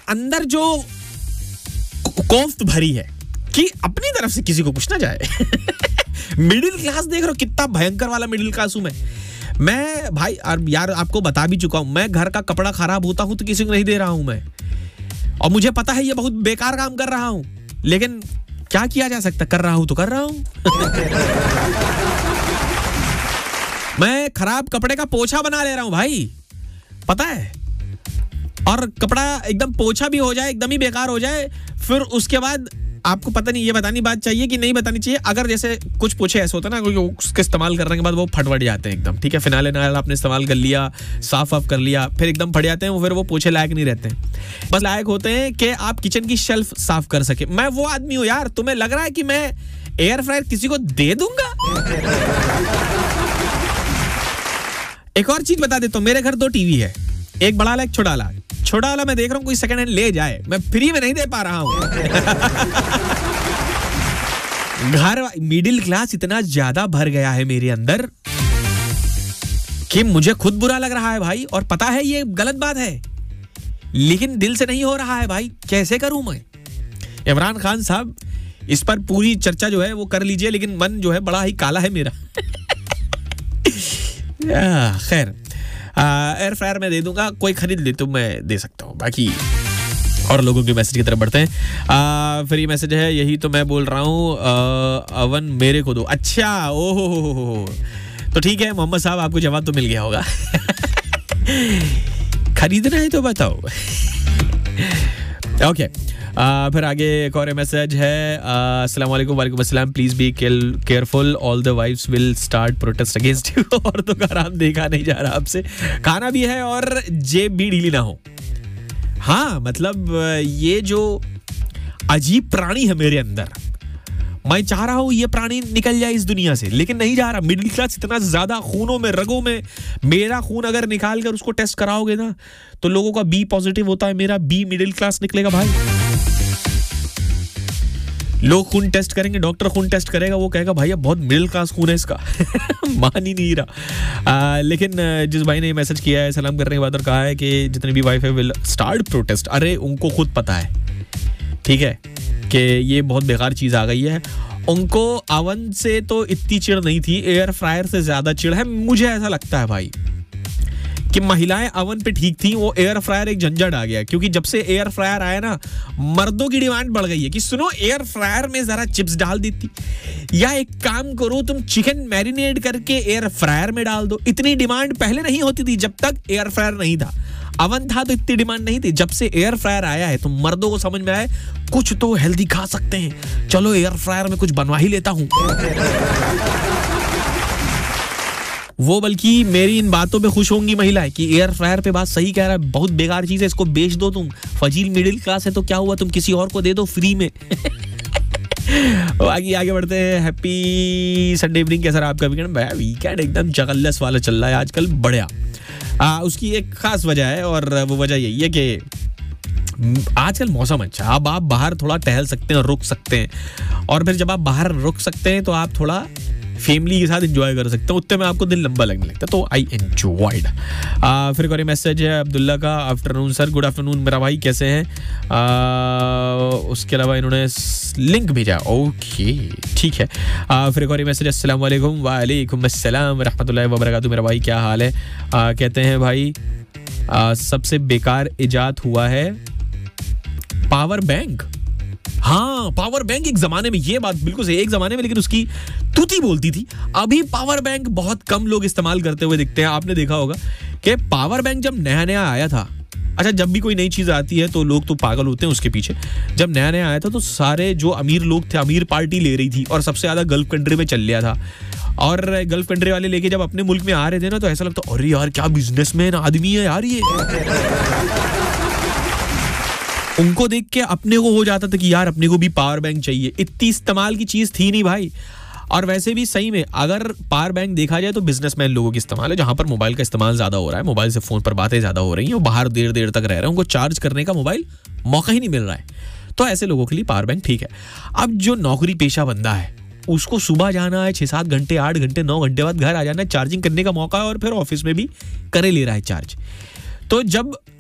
अंदर जो कोफ्त भरी है कि अपनी तरफ से किसी को कुछ ना जाए। मिडिल क्लास देख रहे हो, कितना भयंकर वाला मिडिल क्लास हूं मैं भाई यार आपको बता भी चुका हूं, मैं घर का कपड़ा खराब होता हूं तो किसी को नहीं दे रहा हूं मैं, और मुझे पता है ये बहुत बेकार काम कर रहा हूं, लेकिन क्या किया जा सकता, कर रहा हूं तो कर रहा हूं। मैं खराब कपड़े का पोछा बना ले रहा हूं भाई, पता है, और कपड़ा एकदम पोछा भी हो जाए, एकदम ही बेकार हो जाए, फिर उसके बाद आपको पता नहीं ये बतानी बात चाहिए कि नहीं बतानी चाहिए। अगर जैसे कुछ पोछे ऐसे होता है ना, उसके इस्तेमाल करने के बाद वो फटवट जाते हैं एकदम, ठीक है, फिनाइल आपने इस्तेमाल कर लिया, साफ कर लिया, फिर एकदम फट जाते हैं, फिर वो पोछे लायक नहीं रहते हैं, बस लायक होते हैं कि आप किचन की शेल्फ साफ कर सके। मैं वो आदमी हूं यार, तुम्हें लग रहा है कि मैं एयर फ्रायर किसी को दे दूंगा? एक और चीज बता देता हूं, मेरे घर 2 टीवी है, एक बड़ा वाला एक छोटा वाला। छोटा वाला मैं देख रहा हूं कोई सेकंड हैंड ले जाए, मैं फ्री में नहीं दे पा रहा हूं। घर मिडिल क्लास इतना ज्यादा भर गया है मेरे अंदर कि मुझे खुद बुरा लग रहा है भाई, और पता है ये गलत बात है, लेकिन दिल से नहीं हो रहा है भाई, कैसे करूं मैं? इमरान खान साहब इस पर पूरी चर्चा जो है वो कर लीजिए, लेकिन मन जो है बड़ा ही काला है मेरा। खैर, एयर फ्रायर मैं दे दूंगा, कोई खरीद ले तो मैं दे सकता हूँ। बाकी और लोगों के मैसेज की तरफ बढ़ते हैं। फिर ये मैसेज है, यही तो मैं बोल रहा हूँ, अवन मेरे को दो। अच्छा, ओहो, तो ठीक है मोहम्मद साहब, आपको जवाब तो मिल गया होगा। खरीदना है तो बताओ। ओके, फिर आगे एक और मैसेज है, अस्सलाम वालेकुम। वालेकुम अस्सलाम, please be careful, all the wives will start protest against you. और तो आराम देखा नहीं जा रहा आपसे, खाना भी है और जेब भी ढीली ना हो। हाँ, मतलब ये जो अजीब प्राणी है मेरे अंदर, मैं चाह रहा हूं ये प्राणी निकल जाए इस दुनिया से, लेकिन नहीं जा रहा। मिडिल क्लास इतना ज्यादा खूनों में, रगों में, मेरा खून अगर निकाल कर उसको टेस्ट कराओगे ना तो लोगों का बी पॉजिटिव होता है, मेरा बी मिडिल क्लास निकलेगा भाई। लोग खून टेस्ट करेंगे, डॉक्टर खून टेस्ट करेगा, वो कहेगा भाई अब बहुत मिडिल क्लास खून है इसका। मान ही नहीं रहा। लेकिन जिस भाई ने मैसेज किया है सलाम करने के बाद और कहा है कि जितने भी वाइफ है विल स्टार्ट प्रोटेस्ट, अरे उनको खुद पता है, ठीक है, कि ये बहुत बेकार चीज आ गई है। उनको अवन से तो इतनी चिढ़ नहीं थी, एयर फ्रायर से ज्यादा चिढ़ है, मुझे ऐसा लगता है भाई कि महिलाएं अवन पे ठीक थी, वो एयर फ्रायर एक झंझट आ गया, क्योंकि जब से एयर फ्रायर आया ना, मर्दों की डिमांड बढ़ गई है कि सुनो एयर फ्रायर में जरा चिप्स डाल देती, या एक काम करो तुम चिकन मैरिनेट करके एयर फ्रायर में डाल दो। इतनी डिमांड पहले नहीं होती थी, जब तक एयर फ्रायर नहीं था। अवन था तो इतनी डिमांड नहीं थी, जब से एयर फ्रायर आया है तो मर्दों को समझ में आया कुछ तो हेल्दी खा सकते हैं, चलो एयर फ्रायर में कुछ बनवा ही लेता हूं। वो बल्कि मेरी इन बातों पे खुश होंगी महिलाएं कि एयर फ्रायर पे बात सही कह रहा है, बहुत बेकार चीज है, इसको बेच दो तुम, फजील मिडिल क्लास है तो क्या हुआ, तुम किसी और को दे दो फ्री में। आगे बढ़ते हैं। हैप्पी संडे इवनिंग, कैसा रहा आपका वीकेंड? वीकेंड एकदम जगल्लस वाला चल रहा है आजकल, बढ़िया। उसकी एक खास वजह है, और वो वजह यही है कि आजकल मौसम अच्छा, अब आप बाहर थोड़ा टहल सकते हैं, रुक सकते हैं, और फिर जब आप बाहर रुक सकते हैं तो आप थोड़ा फैमिली के साथ एंजॉय कर सकते हो, उतने में आपको दिन लंबा लगने लगता है, तो आई एंजॉयड। फिर एक मैसेज है अब्दुल्ला का, आफ्टरनून सर, गुड आफ्टरनून मेरा भाई, कैसे हैं? उसके अलावा इन्होंने लिंक भेजा, ओके ठीक है। फिर एक और मैसेज, अस्सलाम वालेकुम। वालेकुम अस्सलाम रहमतुल्लाहि व बरकातहू, मेरा भाई क्या हाल है? कहते हैं भाई सबसे बेकार इजाद हुआ है पावर बैंक। हाँ, पावर बैंक एक जमाने में, ये बात बिल्कुल सही, एक जमाने में लेकिन उसकी तूती बोलती थी। अभी पावर बैंक बहुत कम लोग इस्तेमाल करते हुए दिखते हैं। आपने देखा होगा कि पावर बैंक जब नया नया आया था, अच्छा जब भी कोई नई चीज आती है तो लोग तो पागल होते हैं उसके पीछे। जब नया नया आया था तो सारे जो अमीर लोग थे, अमीर पार्टी ले रही थी, और सबसे ज्यादा गल्फ कंट्री में चल लिया था। और गल्फ कंट्री वाले लेके जब अपने मुल्क में आ रहे थे ना, तो ऐसा लगता अरे यार क्या बिजनेसमैन आदमी है यार ये। उनको देख के अपने को हो जाता था कि यार अपने को भी पावर बैंक चाहिए। इतनी इस्तेमाल की चीज थी नहीं भाई। और वैसे भी सही में अगर पावर बैंक देखा जाए तो बिजनेसमैन लोगों की इस्तेमाल है, जहां पर मोबाइल का इस्तेमाल ज्यादा हो रहा है, मोबाइल से फोन पर बातें ज्यादा हो रही हैं, वो बाहर देर देर तक रह रहे हैं, उनको चार्ज करने का मोबाइल मौका ही नहीं मिल रहा है, तो ऐसे लोगों के लिए पावर बैंक ठीक है। अब जो नौकरी पेशा बंदा है, उसको सुबह जाना है 6-7 घंटे, 8 घंटे, 9 घंटे बाद घर आ जाना है, चार्जिंग करने का मौका है, और फिर ऑफिस में भी करे ले रहा है चार्ज। तो जब